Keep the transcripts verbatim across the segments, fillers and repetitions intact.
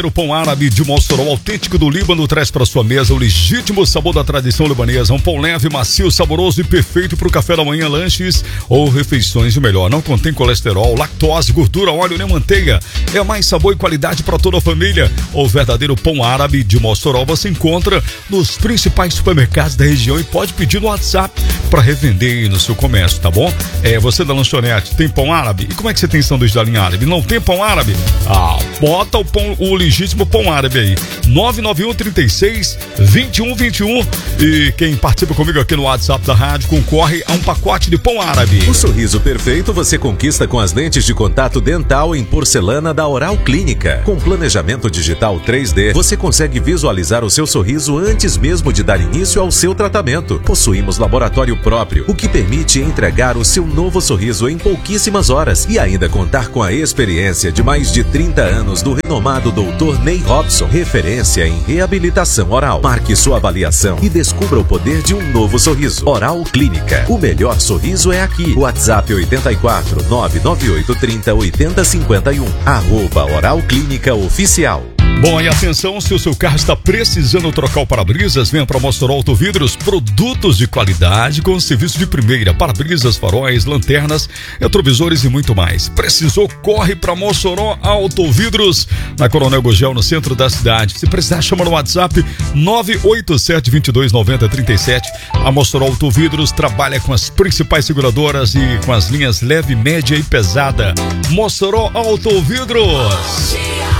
O pão árabe de Mossoró, autêntico do Líbano, traz para sua mesa o legítimo sabor da tradição libanesa. Um pão leve, macio, saboroso e perfeito para o café da manhã, lanches ou refeições. O melhor, não contém colesterol, lactose, gordura, óleo nem manteiga. É mais sabor e qualidade para toda a família. O verdadeiro pão árabe de Mossoró você encontra nos principais supermercados da região e pode pedir no WhatsApp para revender no seu comércio, tá bom? É, você da lanchonete, tem pão árabe? E como é que você tem sanduíche da linha árabe? Não tem pão árabe? Ah, bota o pão, o legítimo pão árabe aí. nove nove um, trinta e seis, vinte e um vinte e um. E quem participa comigo aqui no WhatsApp da rádio concorre a um pacote de pão árabe. O sorriso perfeito você conquista com as lentes de contato dental em porcelana da Oral Clínica. Com planejamento digital três D, você consegue visualizar o seu sorriso antes mesmo de dar início ao seu tratamento. Possuímos laboratório próprio, o que permite entregar o seu novo sorriso em pouquíssimas horas e ainda contar com a experiência de mais de trinta anos do renomado doutor Ney Robson, referência em reabilitação oral. Marque sua avaliação e descubra o poder de um novo sorriso. Oral Clínica. O melhor sorriso é aqui. WhatsApp oito quatro, nove nove oito, trinta, oitenta, cinquenta e um. Arroba Oral Clínica Oficial. Bom, e atenção, se o seu carro está precisando trocar o para-brisas, venha para Mossoró Autovidros, produtos de qualidade com serviço de primeira, para-brisas, faróis, lanternas, retrovisores e muito mais. Precisou, corre para Mossoró Autovidros, na Coronel Gugel, no centro da cidade. Se precisar, chama no WhatsApp nove oito sete, dois dois nove zero, três sete. A Mossoró Autovidros trabalha com as principais seguradoras e com as linhas leve, média e pesada. Mossoró Autovidros.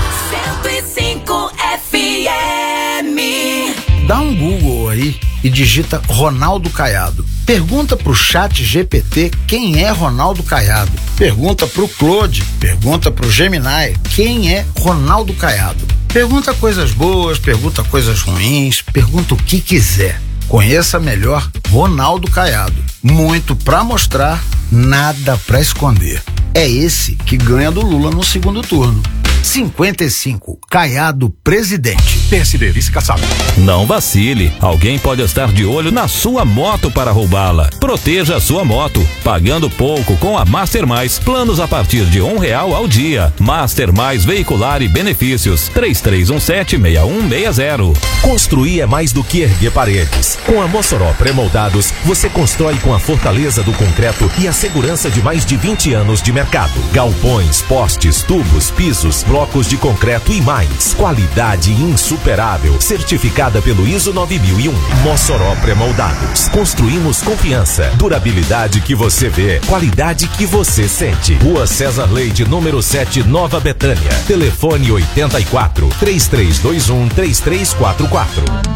F M. Dá um Google aí e digita Ronaldo Caiado. Pergunta pro chat G P T quem é Ronaldo Caiado. Pergunta pro Claude, pergunta pro Gemini quem é Ronaldo Caiado. Pergunta coisas boas, pergunta coisas ruins, pergunta o que quiser. Conheça melhor Ronaldo Caiado. Muito pra mostrar, nada pra esconder. É esse que ganha do Lula no segundo turno. cinquenta e cinco, Caiado presidente. P S D, vice-caçado. Não vacile, alguém pode estar de olho na sua moto para roubá-la. Proteja a sua moto, pagando pouco com a Master Mais, planos a partir de um real ao dia. Master Mais Veicular e Benefícios, três três um sete, seis um seis zero. Construir é mais do que erguer paredes. Com a Mossoró Pré-Moldados, você constrói com a fortaleza do concreto e a segurança de mais de vinte anos de mercado. Galpões, postes, tubos, pisos, blocos de concreto e mais. Qualidade insuperável, certificada pelo I S O nove mil e um. Mossoró Pré-Moldados. Construímos confiança, durabilidade que você vê, qualidade que você sente. Rua César Leite, número sete, Nova Betânia. Telefone oito quatro, três três dois um, três três quatro quatro.